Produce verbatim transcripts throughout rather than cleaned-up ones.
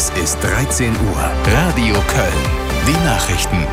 Es ist dreizehn Uhr. Radio Köln. Die Nachrichten.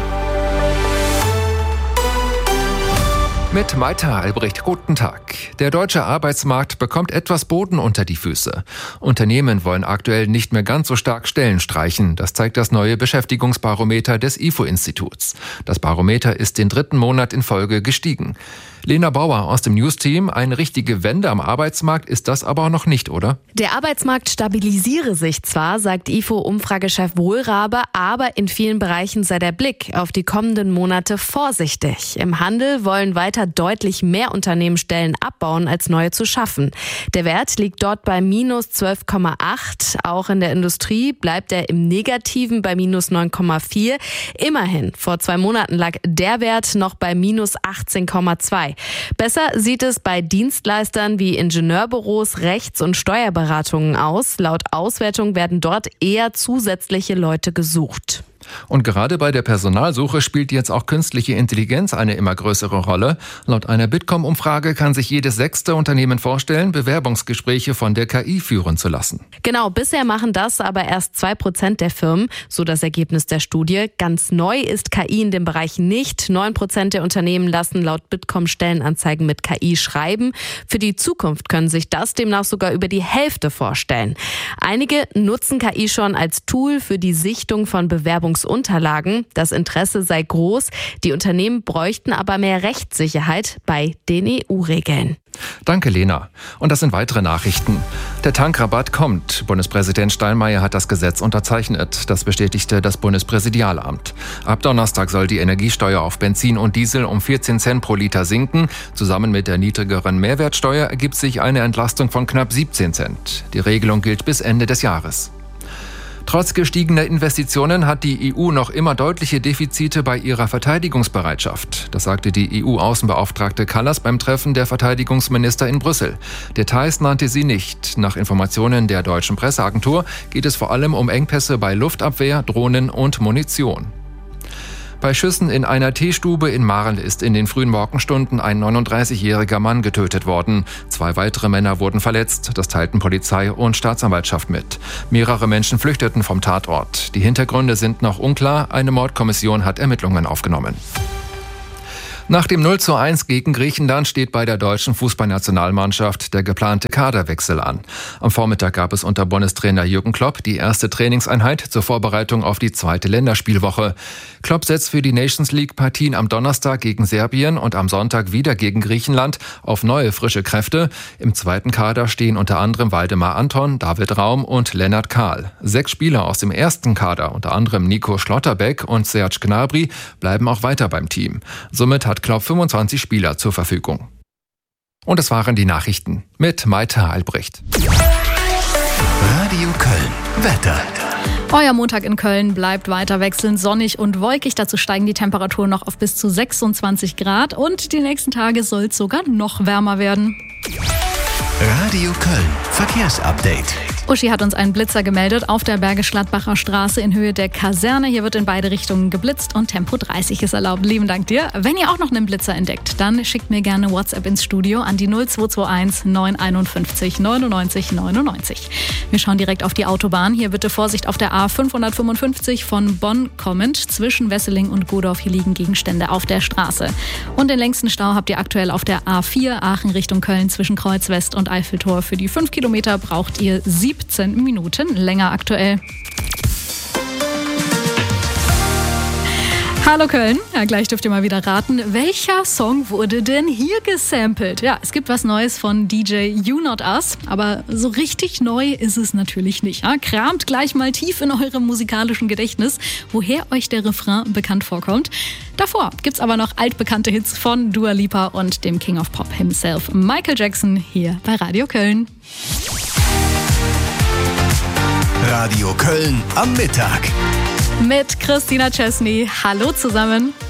Mit Maita Albrecht, guten Tag. Der deutsche Arbeitsmarkt bekommt etwas Boden unter die Füße. Unternehmen wollen aktuell nicht mehr ganz so stark Stellen streichen. Das zeigt das neue Beschäftigungsbarometer des I F O-Instituts. Das Barometer ist den dritten Monat in Folge gestiegen. Lena Bauer aus dem News-Team, eine richtige Wende am Arbeitsmarkt ist das aber noch nicht, oder? Der Arbeitsmarkt stabilisiere sich zwar, sagt I F O-Umfragechef Wohlrabe, aber in vielen Bereichen sei der Blick auf die kommenden Monate vorsichtig. Im Handel wollen weiter deutlich mehr Unternehmen Stellen abbauen, als neue zu schaffen. Der Wert liegt dort bei minus zwölf Komma acht. Auch in der Industrie bleibt er im Negativen bei minus neun Komma vier. Immerhin, vor zwei Monaten lag der Wert noch bei minus achtzehn Komma zwei. Besser sieht es bei Dienstleistern wie Ingenieurbüros, Rechts- und Steuerberatungen aus. Laut Auswertung werden dort eher zusätzliche Leute gesucht. Und gerade bei der Personalsuche spielt jetzt auch künstliche Intelligenz eine immer größere Rolle. Laut einer Bitkom-Umfrage kann sich jedes sechste Unternehmen vorstellen, Bewerbungsgespräche von der K I führen zu lassen. Genau, bisher machen das aber erst zwei Prozent der Firmen, so das Ergebnis der Studie. Ganz neu ist K I in dem Bereich nicht. neun Prozent der Unternehmen lassen laut Bitkom Stellenanzeigen mit K I schreiben. Für die Zukunft können sich das demnach sogar über die Hälfte vorstellen. Einige nutzen K I schon als Tool für die Sichtung von Bewerbungsunterlagen. Das Interesse sei groß. Die Unternehmen bräuchten aber mehr Rechtssicherheit bei den E U-Regeln. Danke, Lena. Und das sind weitere Nachrichten. Der Tankrabatt kommt. Bundespräsident Steinmeier hat das Gesetz unterzeichnet. Das bestätigte das Bundespräsidialamt. Ab Donnerstag soll die Energiesteuer auf Benzin und Diesel um vierzehn Cent pro Liter sinken. Zusammen mit der niedrigeren Mehrwertsteuer ergibt sich eine Entlastung von knapp siebzehn Cent. Die Regelung gilt bis Ende des Jahres. Trotz gestiegener Investitionen hat die E U noch immer deutliche Defizite bei ihrer Verteidigungsbereitschaft. Das sagte die E U-Außenbeauftragte Kallas beim Treffen der Verteidigungsminister in Brüssel. Details nannte sie nicht. Nach Informationen der deutschen Presseagentur geht es vor allem um Engpässe bei Luftabwehr, Drohnen und Munition. Bei Schüssen in einer Teestube in Marl ist in den frühen Morgenstunden ein neununddreißigjähriger Mann getötet worden. Zwei weitere Männer wurden verletzt. Das teilten Polizei und Staatsanwaltschaft mit. Mehrere Menschen flüchteten vom Tatort. Die Hintergründe sind noch unklar. Eine Mordkommission hat Ermittlungen aufgenommen. Nach dem null zu eins gegen Griechenland steht bei der deutschen Fußballnationalmannschaft der geplante Kaderwechsel an. Am Vormittag gab es unter Bundestrainer Jürgen Klopp die erste Trainingseinheit zur Vorbereitung auf die zweite Länderspielwoche. Klopp setzt für die Nations League-Partien am Donnerstag gegen Serbien und am Sonntag wieder gegen Griechenland auf neue frische Kräfte. Im zweiten Kader stehen unter anderem Waldemar Anton, David Raum und Lennart Kahl. Sechs Spieler aus dem ersten Kader, unter anderem Nico Schlotterbeck und Serge Gnabry, bleiben auch weiter beim Team. Somit hat Klopp fünfundzwanzig Spieler zur Verfügung. Und es waren die Nachrichten mit Maita Albrecht. Radio Köln. Wetter. Euer Montag in Köln bleibt weiter wechselnd sonnig und wolkig. Dazu steigen die Temperaturen noch auf bis zu sechsundzwanzig Grad. Und die nächsten Tage soll es sogar noch wärmer werden. Radio Köln. Verkehrsupdate. Uschi hat uns einen Blitzer gemeldet auf der Bergisch-Gladbacher Straße in Höhe der Kaserne. Hier wird in beide Richtungen geblitzt und Tempo dreißig ist erlaubt. Lieben Dank dir. Wenn ihr auch noch einen Blitzer entdeckt, dann schickt mir gerne WhatsApp ins Studio an die null zwei zwei eins neun fünf eins neunundneunzig neunundneunzig. Wir schauen direkt auf die Autobahn. Hier bitte Vorsicht auf der A fünfhundertfünfundfünfzig von Bonn kommend. Zwischen Wesseling und Godorf hier liegen Gegenstände auf der Straße. Und den längsten Stau habt ihr aktuell auf der A vier Aachen Richtung Köln zwischen Kreuz West und Eiffeltor. Für die fünf Kilometer braucht ihr siebzehn Minuten länger aktuell. Hallo Köln, ja, gleich dürft ihr mal wieder raten, welcher Song wurde denn hier gesampelt? Ja, es gibt was Neues von D J You Not Us, aber so richtig neu ist es natürlich nicht. Ja? Kramt gleich mal tief in eurem musikalischen Gedächtnis, woher euch der Refrain bekannt vorkommt. Davor gibt's aber noch altbekannte Hits von Dua Lipa und dem King of Pop himself, Michael Jackson, hier bei Radio Köln. Radio Köln am Mittag. Mit Christina Chesney. Hallo zusammen.